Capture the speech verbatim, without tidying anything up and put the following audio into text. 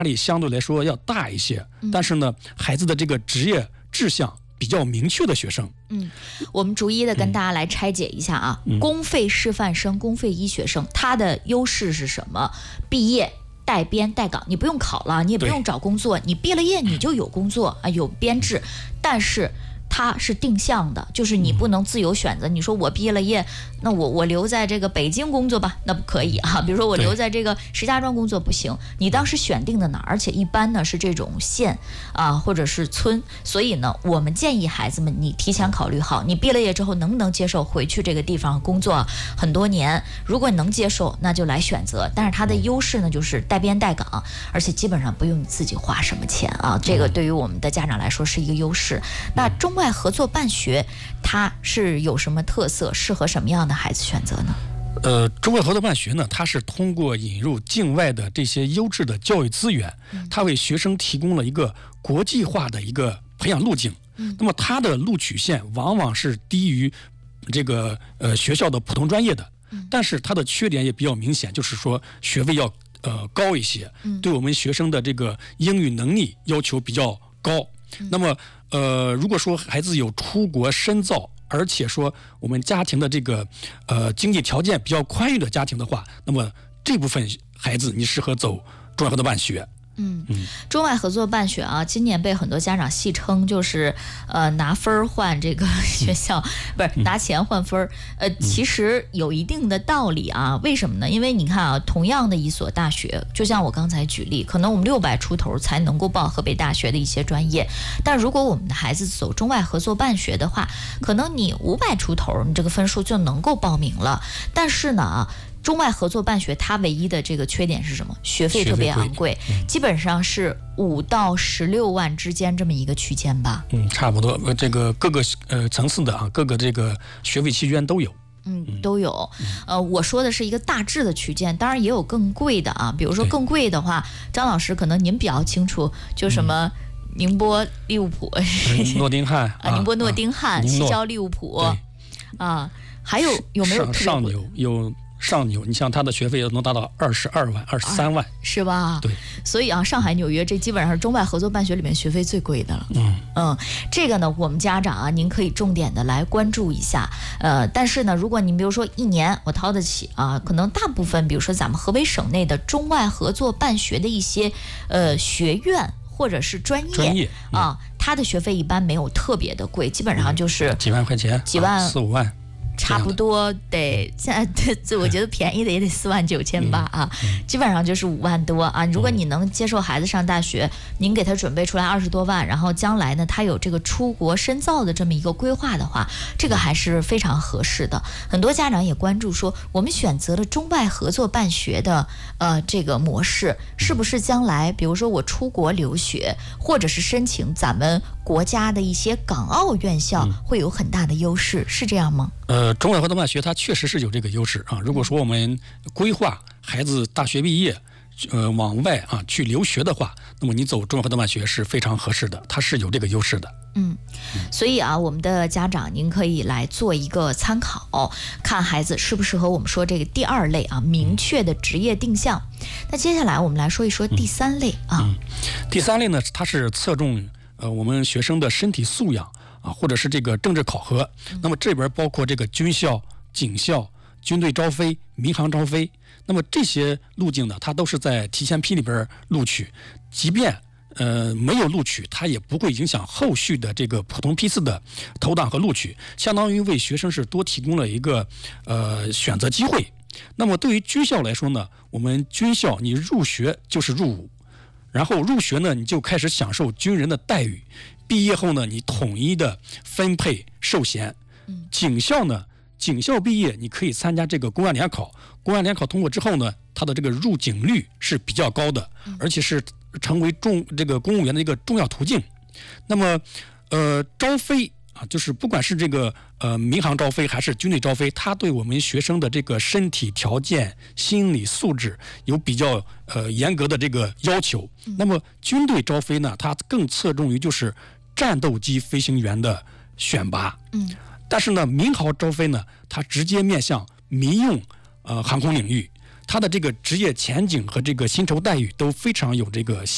力相对来说要大一些，但是呢，孩子的这个职业志向比较明确的学生。 嗯，我们逐一的跟大家来拆解一下啊。嗯、公费师范生、公费医学生，他的优势是什么？毕业带编带岗，你不用考了，你也不用找工作，你毕了业你就有工作啊，有编制，但是它是定向的，就是你不能自由选择。你说我毕了业，那我我留在这个北京工作吧，那不可以啊。比如说我留在这个石家庄工作不行，你当时选定的哪儿？而且一般呢是这种县啊或者是村，所以呢我们建议孩子们你提前考虑好，你毕了业之后能不能接受回去这个地方工作很多年。如果你能接受，那就来选择。但是它的优势呢就是带编带岗，而且基本上不用你自己花什么钱啊，这个对于我们的家长来说是一个优势。那中外合作办学它是有什么特色，适合什么样的孩子选择呢？ 呃，中外合作办学呢，它是通过引入境外的这些优质的教育资源，它为学生提供了一个国际化的一个培养路径。嗯、那么它的录取线往往是低于这个呃学校的普通专业的，但是它的缺点也比较明显，就是说学费要呃高一些，对我们学生的这个英语能力要求比较高。那么呃，如果说孩子有出国深造，而且说我们家庭的这个呃经济条件比较宽裕的家庭的话，那么这部分孩子你适合走中外合作办学。 嗯，中外合作办学啊，今年被很多家长戏称就是呃拿分换这个学校，嗯、不是拿钱换分呃，其实有一定的道理啊。为什么呢？因为你看啊，同样的一所大学，就像我刚才举例，可能我们六百出头才能够报河北大学的一些专业，但如果我们的孩子走中外合作办学的话，可能你五百出头，你这个分数就能够报名了。但是呢啊。中外合作办学它唯一的这个缺点是什么？学费特别昂贵，嗯、基本上是五到十六万之间这么一个区间吧。 嗯，差不多。这个各个呃层次的啊，各个这个学费区间都有。 嗯，都有。呃，我说的是一个大致的区间，当然也有更贵的啊。比如说更贵的话，张老师可能您比较清楚，就什么宁波利物浦、 嗯、诺丁汉啊，宁波诺丁汉、西郊利物浦啊，还有有没有上纽有？上纽，你像他的学费能达到二十二万、二十三万， 是吧？ 对， 所以啊，上海、纽约这基本上是中外合作办学里面学费最贵的了。嗯嗯，这个呢，我们家长啊，您可以重点的来关注一下。呃，但是呢，如果您比如说一年我掏得起啊，可能大部分，比如说咱们河北省内的中外合作办学的一些呃学院或者是专业, 专业、 嗯、啊，它的学费一般没有特别的贵，基本上就是、 嗯、几万块钱， 几万、 啊、四五万。 差不多得现在这我觉得便宜的也得四万九千八啊，嗯、基本上就是五万多啊。如果你能接受孩子上大学，您给他准备出来二十多万，然后将来呢他有这个出国深造的这么一个规划的话，这个还是非常合适的。很多家长也关注说，我们选择了中外合作办学的呃这个模式，是不是将来比如说我出国留学，或者是申请咱们国家的一些港澳院校，会有很大的优势，是这样吗？ 呃，中外合作办学它确实是有这个优势啊。如果说我们规划孩子大学毕业，呃，往外啊去留学的话，那么你走中外合作办学是非常合适的，它是有这个优势的。 嗯，所以啊，我们的家长您可以来做一个参考，看孩子适不适合我们说这个第二类啊，明确的职业定向。那接下来我们来说一说第三类啊。 嗯嗯、第三类呢，它是侧重呃我们学生的身体素养。啊，或者是这个政治考核，那么这边包括这个军校、警校、军队招飞、民航招飞，那么这些路径呢，它都是在提前批里边录取，即便呃没有录取，它也不会影响后续的这个普通批次的投档和录取，相当于为学生是多提供了一个呃选择机会。那么对于军校来说呢，我们军校你入学就是入伍，然后入学呢你就开始享受军人的待遇。毕业后呢，你统一的分配授衔。警校呢，警校毕业你可以参加这个公安联考，公安联考通过之后呢，它的这个入警率是比较高的，而且是成为重这个公务员的一个重要途径。那么，呃，招飞啊，就是不管是这个呃民航招飞还是军队招飞，它对我们学生的这个身体条件、心理素质有比较呃严格的这个要求。那么军队招飞呢，它更侧重于就是战斗机飞行员的选拔，嗯，但是呢，民航招飞呢，它直接面向民用呃航空领域，它的这个职业前景和这个薪酬待遇都非常有这个